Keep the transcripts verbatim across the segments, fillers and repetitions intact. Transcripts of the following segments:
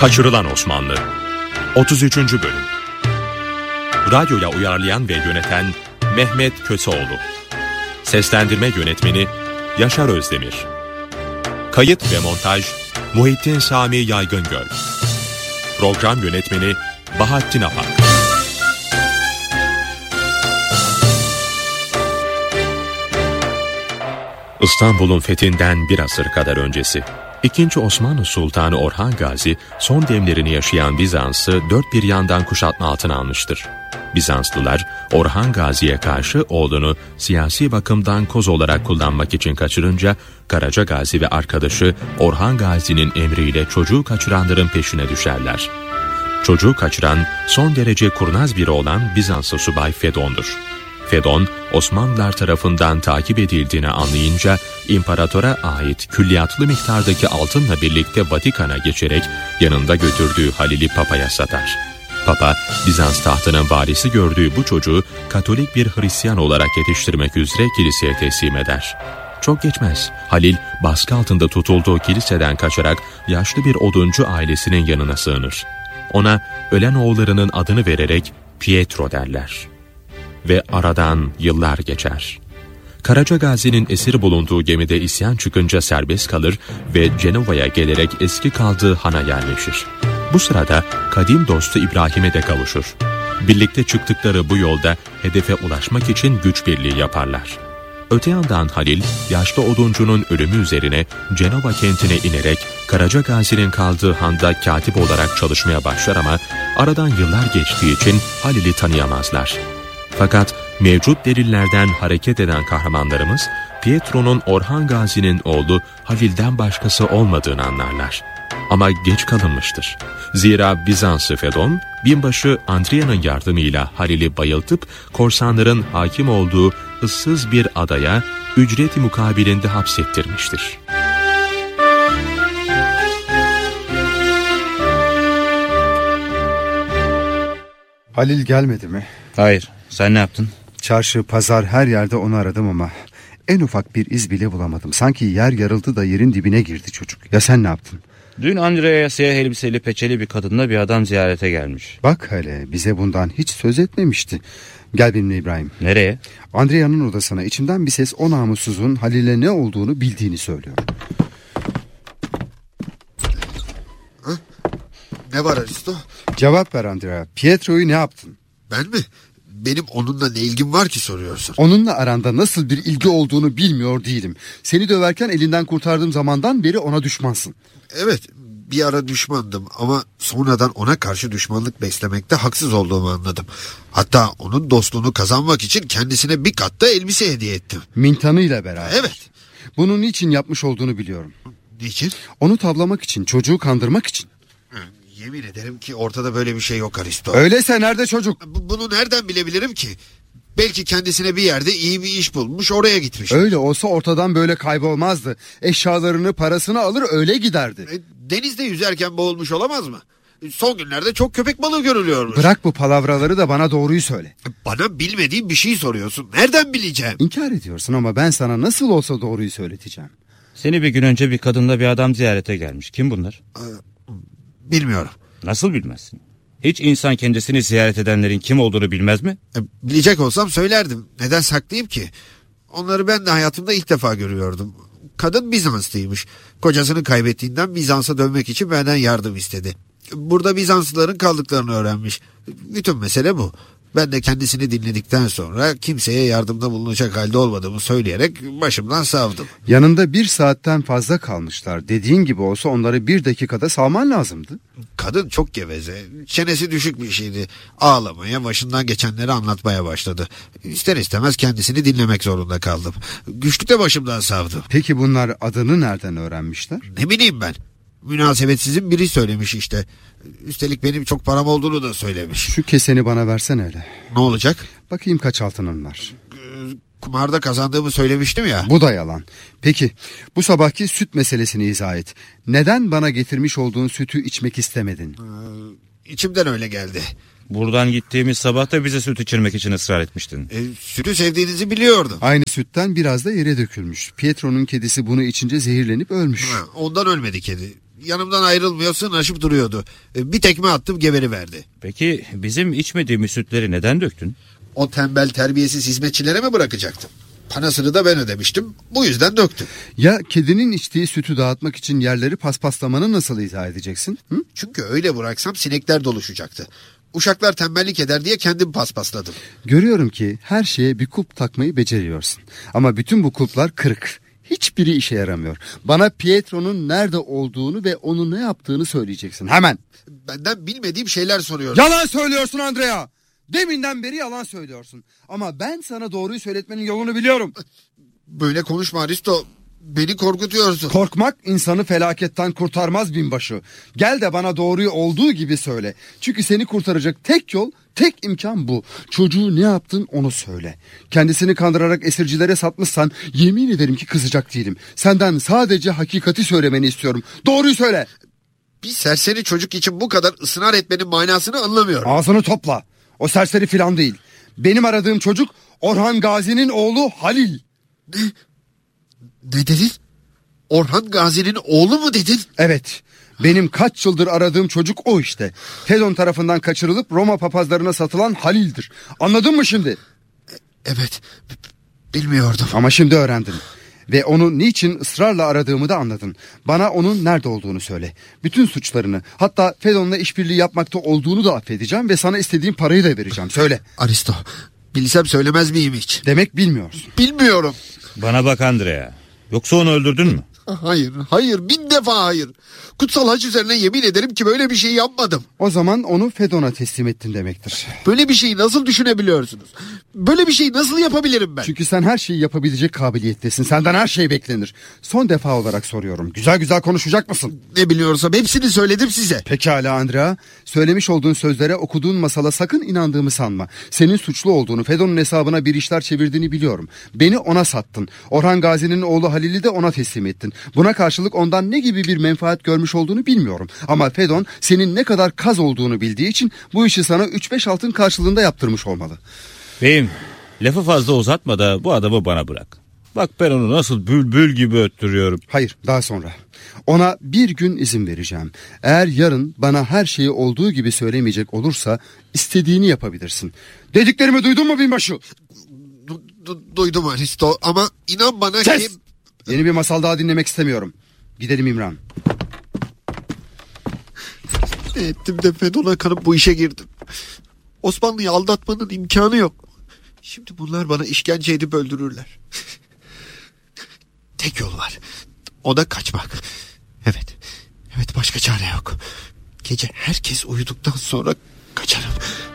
Kaçırılan Osmanlı otuz üçüncü Bölüm. Radyoya uyarlayan ve yöneten Mehmet Köseoğlu. Seslendirme yönetmeni Yaşar Özdemir. Kayıt ve montaj Muhittin Sami Yaygıngöl. Program yönetmeni Bahattin Apak. İstanbul'un fethinden bir asır kadar öncesi. İkinci Osmanlı Sultanı Orhan Gazi son demlerini yaşayan Bizans'ı dört bir yandan kuşatma altına almıştır. Bizanslılar Orhan Gazi'ye karşı oğlunu siyasi bakımdan koz olarak kullanmak için kaçırınca Karaca Gazi ve arkadaşı Orhan Gazi'nin emriyle çocuğu kaçıranların peşine düşerler. Çocuğu kaçıran son derece kurnaz biri olan Bizanslı subay Fedon'dur. Fedon, Osmanlılar tarafından takip edildiğini anlayınca imparatora ait külliyatlı miktardaki altınla birlikte Vatikan'a geçerek yanında götürdüğü Halil'i Papa'ya satar. Papa, Bizans tahtının varisi gördüğü bu çocuğu Katolik bir Hristiyan olarak yetiştirmek üzere kiliseye teslim eder. Çok geçmez, Halil baskı altında tutulduğu kiliseden kaçarak yaşlı bir oduncu ailesinin yanına sığınır. Ona ölen oğullarının adını vererek Pietro derler. Ve aradan yıllar geçer. Karaca Gazi'nin esiri bulunduğu gemide isyan çıkınca serbest kalır ve Cenova'ya gelerek eski kaldığı hana yerleşir. Bu sırada kadim dostu İbrahim'e de kavuşur. Birlikte çıktıkları bu yolda hedefe ulaşmak için güç birliği yaparlar. Öte yandan Halil, yaşlı oduncunun ölümü üzerine Cenova kentine inerek Karaca Gazi'nin kaldığı handa katip olarak çalışmaya başlar ama aradan yıllar geçtiği için Halil'i tanıyamazlar. Fakat mevcut delillerden hareket eden kahramanlarımız Pietro'nun Orhan Gazi'nin oğlu Halil'den başkası olmadığını anlarlar. Ama geç kalınmıştır. Zira Bizanslı Fedon, binbaşı Andria'nın yardımıyla Halil'i bayıltıp korsanların hakim olduğu ıssız bir adaya ücreti mukabilinde hapsettirmiştir. Halil gelmedi mi? Hayır. Sen ne yaptın? Çarşı, pazar, her yerde onu aradım ama en ufak bir iz bile bulamadım. Sanki yer yarıldı da yerin dibine girdi çocuk. Ya sen ne yaptın? Dün Andrea'ya siyah elbiseli peçeli bir kadınla bir adam ziyarete gelmiş. Bak hele, bize bundan hiç söz etmemişti. Gel benimle İbrahim. Nereye? Andrea'nın odasına. İçimden bir ses o namussuzun Halil'e ne olduğunu bildiğini söylüyor. Ha? Ne var Aristo? Cevap ver Andrea. Pietro'yu ne yaptın? Ben mi? Benim onunla ne ilgim var ki soruyorsun? Onunla aranda nasıl bir ilgi olduğunu bilmiyor değilim. Seni döverken elinden kurtardığım zamandan beri ona düşmansın. Evet, bir ara düşmandım ama sonradan ona karşı düşmanlık beslemekte haksız olduğumu anladım. Hatta onun dostluğunu kazanmak için kendisine bir kat da elbise hediye ettim. Mintanıyla beraber. Evet. Bunu niçin yapmış olduğunu biliyorum. Niçin? Onu tavlamak için, çocuğu kandırmak için. Yemin ederim ki ortada böyle bir şey yok Aristo. Öyleyse nerede çocuk? Bunu nereden bilebilirim ki? Belki kendisine bir yerde iyi bir iş bulmuş, oraya gitmiş. Öyle olsa ortadan böyle kaybolmazdı. Eşyalarını, parasını alır öyle giderdi. E, denizde yüzerken boğulmuş olamaz mı? Son günlerde çok köpek balığı görülüyormuş. Bırak bu palavraları da bana doğruyu söyle. Bana bilmediğim bir şey soruyorsun. Nereden bileceğim? İnkar ediyorsun ama ben sana nasıl olsa doğruyu söyleteceğim. Seni bir gün önce bir kadınla bir adam ziyarete gelmiş. Kim bunlar? Ee, bilmiyorum. Nasıl bilmezsin? Hiç insan kendisini ziyaret edenlerin kim olduğunu bilmez mi? E, bilecek olsam söylerdim. Neden saklayayım ki? Onları ben de hayatımda ilk defa görüyordum. Kadın Bizanslıymış. Kocasını kaybettiğinden Bizans'a dönmek için benden yardım istedi. Burada Bizanslıların kaldıklarını öğrenmiş. Bütün mesele bu. Ben de kendisini dinledikten sonra kimseye yardımda bulunacak halde olmadığımı söyleyerek başımdan savdım. Yanında bir saatten fazla kalmışlar. Dediğin gibi olsa onları bir dakikada salman lazımdı. Kadın çok geveze. Çenesi düşük bir şeydi. Ağlamaya, başından geçenleri anlatmaya başladı. İster istemez kendisini dinlemek zorunda kaldım. Güçlükle başımdan savdım. Peki bunlar adını nereden öğrenmişler? Ne bileyim ben. Münasebetsizin biri söylemiş işte. Üstelik benim çok param olduğunu da söylemiş. Şu keseni bana versene hele. Ne olacak? Bakayım kaç altının var. Kumarda kazandığımı söylemiştim ya. Bu da yalan. Peki bu sabahki süt meselesini izah et. Neden bana getirmiş olduğun sütü içmek istemedin? Ee, içimden öyle geldi. Buradan gittiğimiz sabah da bize süt içirmek için ısrar etmiştin. E, sütü sevdiğinizi biliyordum. Aynı sütten biraz da yere dökülmüş. Pietro'nun kedisi bunu içince zehirlenip ölmüş. Ha, ondan ölmedi kedi. Yanımdan ayrılmıyor, sırnaşıp duruyordu. Bir tekme attım, geberiverdi. Peki bizim içmediğimiz sütleri neden döktün? O tembel terbiyesiz hizmetçilere mi bırakacaktım? Parasını da ben ödemiştim. Bu yüzden döktüm. Ya kedinin içtiği sütü dağıtmak için yerleri paspaslamanı nasıl izah edeceksin? Hı? Çünkü öyle bıraksam sinekler doluşacaktı. Uşaklar tembellik eder diye kendim paspasladım. Görüyorum ki her şeye bir kulp takmayı beceriyorsun. Ama bütün bu kulplar kırık. Hiçbiri işe yaramıyor. Bana Pietro'nun nerede olduğunu ve onun ne yaptığını söyleyeceksin. Hemen. Benden bilmediğim şeyler soruyorsun. Yalan söylüyorsun Andrea. Deminden beri yalan söylüyorsun. Ama ben sana doğruyu söyletmenin yolunu biliyorum. Böyle konuşma Aristo. Beni korkutuyorsun. Korkmak insanı felaketten kurtarmaz binbaşı. Gel de bana doğruyu olduğu gibi söyle. Çünkü seni kurtaracak tek yol, tek imkan bu. Çocuğu ne yaptın onu söyle. Kendisini kandırarak esircilere satmışsan yemin ederim ki kızacak değilim. Senden sadece hakikati söylemeni istiyorum. Doğruyu söyle. Bir serseri çocuk için bu kadar ısrar etmenin manasını anlamıyorum. Ağzını topla. O serseri filan değil. Benim aradığım çocuk Orhan Gazi'nin oğlu Halil. Ne? Ne dedin? Orhan Gazi'nin oğlu mu dedin? Evet. Benim kaç yıldır aradığım çocuk o işte. Fedon tarafından kaçırılıp Roma papazlarına satılan Halil'dir. Anladın mı şimdi? Evet. Bilmiyordum. Ama şimdi öğrendin. Ve onu niçin ısrarla aradığımı da anladın. Bana onun nerede olduğunu söyle. Bütün suçlarını, hatta Fedon'la işbirliği yapmakta olduğunu da affedeceğim ve sana istediğin parayı da vereceğim. Söyle. Aristo, bilsem söylemez miyim hiç? Demek bilmiyorsun. Bilmiyorum. Bana bak Andrea. Yoksa onu öldürdün mü? Hayır, hayır, bin defa hayır. Kutsal haç üzerine yemin ederim ki böyle bir şey yapmadım. O zaman onu Fedon'a teslim ettin demektir. Böyle bir şeyi nasıl düşünebiliyorsunuz? Böyle bir şeyi nasıl yapabilirim ben? Çünkü sen her şeyi yapabilecek kabiliyettesin. Senden her şey beklenir. Son defa olarak soruyorum. Güzel güzel konuşacak mısın? Ne biliyorsam hepsini söyledim size. Pekala Andrea. Söylemiş olduğun sözlere, okuduğun masala sakın inandığımı sanma. Senin suçlu olduğunu, Fedon'un hesabına bir işler çevirdiğini biliyorum. Beni ona sattın. Orhan Gazi'nin oğlu Halil'i de ona teslim ettin. Buna karşılık ondan ne gibi bir menfaat görmüş olduğunu bilmiyorum. Ama Fedon senin ne kadar kaz olduğunu bildiği için bu işi sana üç beş altın karşılığında yaptırmış olmalı. Beyim, lafı fazla uzatma da bu adamı bana bırak. Bak ben onu nasıl bülbül gibi öttürüyorum. Hayır, daha sonra. Ona bir gün izin vereceğim. Eğer yarın bana her şeyi olduğu gibi söylemeyecek olursa istediğini yapabilirsin. Dediklerimi duydun mu binbaşı? Du- du- duydum Aristo ama inan bana Kes! ki... Yeni bir masal daha dinlemek istemiyorum. Gidelim İmran. Ne ettim de Fedon'a kanıp bu işe girdim. Osmanlı'yı aldatmanın imkanı yok. Şimdi bunlar bana işkence edip öldürürler. Tek yol var. O da kaçmak. Evet. Evet, başka çare yok. Gece herkes uyuduktan sonra kaçarım.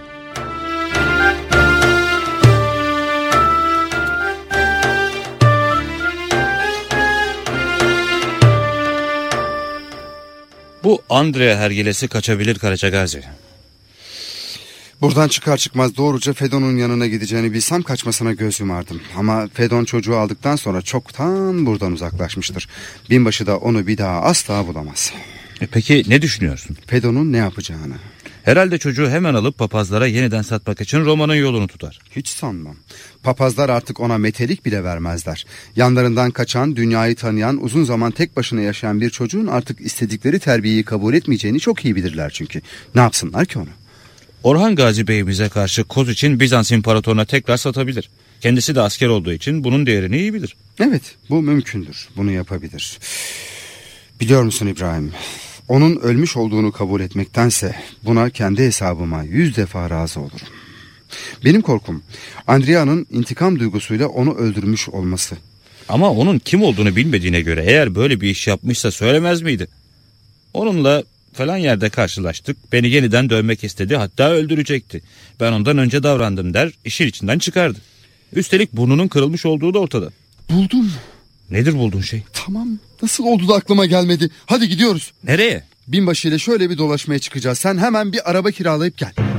Bu Andrea hergelesi kaçabilir Karacagazi. Buradan çıkar çıkmaz doğruca Fedon'un yanına gideceğini bilsem kaçmasına göz yumardım. Ama Fedon çocuğu aldıktan sonra çoktan buradan uzaklaşmıştır. Binbaşı da onu bir daha asla bulamaz. E peki ne düşünüyorsun? Fedon'un ne yapacağını. Herhalde çocuğu hemen alıp papazlara yeniden satmak için Roma'nın yolunu tutar. Hiç sanmam. Papazlar artık ona metelik bile vermezler. Yanlarından kaçan, dünyayı tanıyan, uzun zaman tek başına yaşayan bir çocuğun artık istedikleri terbiyeyi kabul etmeyeceğini çok iyi bilirler çünkü. Ne yapsınlar ki onu? Orhan Gazi Bey'imize karşı koz için Bizans İmparatoruna tekrar satabilir. Kendisi de asker olduğu için bunun değerini iyi bilir. Evet, bu mümkündür. Bunu yapabilir. Biliyor musun İbrahim? Onun ölmüş olduğunu kabul etmektense buna kendi hesabıma yüz defa razı olurum. Benim korkum Andrea'nın intikam duygusuyla onu öldürmüş olması. Ama onun kim olduğunu bilmediğine göre eğer böyle bir iş yapmışsa söylemez miydi? Onunla falan yerde karşılaştık. Beni yeniden dövmek istedi, hatta öldürecekti. Ben ondan önce davrandım der, işin içinden çıkardı. Üstelik burnunun kırılmış olduğu da ortada. Buldum. Nedir bulduğun şey? Tamam, nasıl oldu da aklıma gelmedi. Hadi gidiyoruz. Nereye? Binbaşı ile şöyle bir dolaşmaya çıkacağız. Sen hemen bir araba kiralayıp gel.